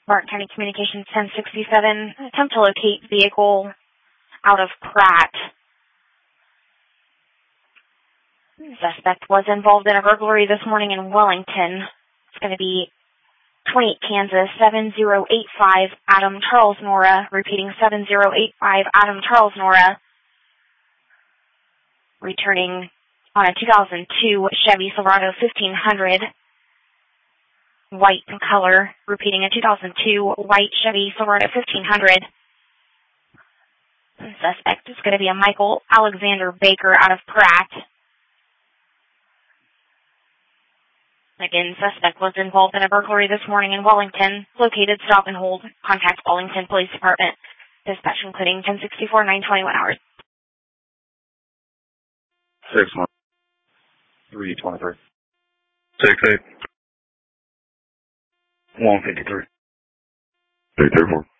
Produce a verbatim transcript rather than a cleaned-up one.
Martin County Communications ten sixty-seven. Attempt to locate vehicle out of Pratt. Suspect was involved in a burglary this morning in Wellington. It's going to be twenty-eight Kansas seven zero eight five Adam Charles Nora. Repeating seven zero eight five Adam Charles Nora. Returning on a two thousand two Chevy Silverado fifteen hundred. White in color. Repeating a two thousand two white Chevy Silverado fifteen hundred. The suspect is going to be a Michael Alexander Baker out of Pratt. Again, suspect was involved in a burglary this morning in Wellington. Located, stop and hold. Contact Wellington Police Department. Dispatch including ten sixty-four, nine twenty-one hours. Six one. Three twenty-three. Six eight. One fifty-three. Eight thirty four.